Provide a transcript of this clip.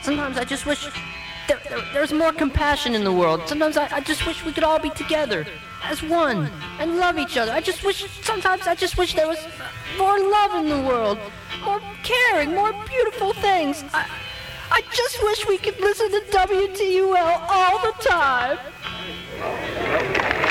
Sometimes I just wish there's more compassion in the world. Sometimes I just wish we could all be together as one and love each other. Sometimes I just wish there was more love in the world, more caring, more beautiful things. I just wish we could listen to WTUL all the time.